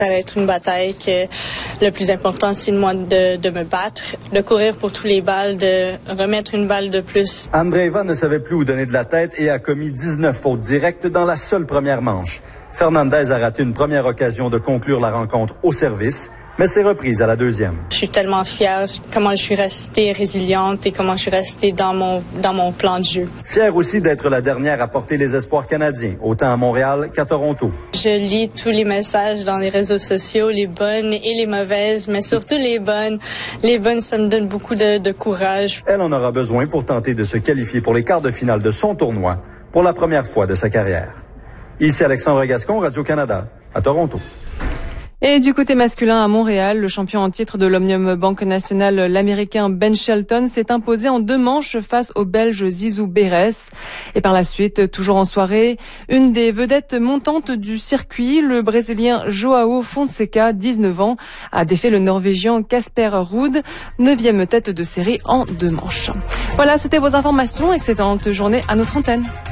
Ça va être une bataille que le plus important, c'est moi de me battre, de courir pour tous les balles, de remettre une balle de plus. Andreeva ne savait plus où donner de la tête et a commis 19 fautes directes dans la seule première manche. Fernandez a raté une première occasion de conclure la rencontre au service, mais s'est reprise à la deuxième. Je suis tellement fière comment je suis restée résiliente et comment je suis restée dans mon plan de jeu. Fière aussi d'être la dernière à porter les espoirs canadiens, autant à Montréal qu'à Toronto. Je lis tous les messages dans les réseaux sociaux, les bonnes et les mauvaises, mais surtout les bonnes. Les bonnes, ça me donne beaucoup de courage. Elle en aura besoin pour tenter de se qualifier pour les quarts de finale de son tournoi pour la première fois de sa carrière. Ici Alexandre Gascon, Radio-Canada, à Toronto. Et du côté masculin à Montréal, le champion en titre de l'Omnium Banque Nationale, l'Américain Ben Shelton, s'est imposé en 2 manches face au Belge Zizou Beres. Et par la suite, toujours en soirée, une des vedettes montantes du circuit, le Brésilien Joao Fonseca, 19 ans, a défait le Norvégien Casper Ruud, 9e tête de série en 2 manches. Voilà, c'était vos informations. Excellente journée à notre antenne.